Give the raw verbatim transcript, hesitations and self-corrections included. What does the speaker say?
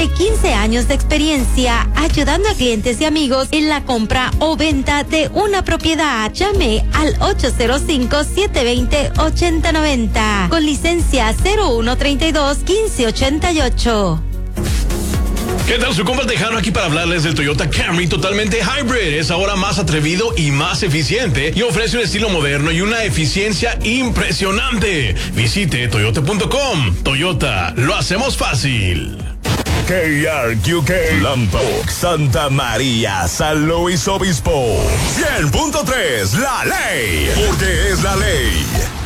de quince años de experiencia, ayudando a clientes y amigos en la compra o venta de una propiedad. Llame al ocho cero cinco, siete dos cero, ocho cero nueve cero con licencia cero uno treinta y dos, quince ochenta y ocho. ¿Qué tal? Su compa Tejano aquí para hablarles del Toyota Camry totalmente hybrid. Es ahora más atrevido y más eficiente y ofrece un estilo moderno y una eficiencia impresionante. Visite toyota punto com. Toyota, lo hacemos fácil. K R Q K, Lambok, Santa María, San Luis Obispo. cien punto tres, la ley, porque es la ley.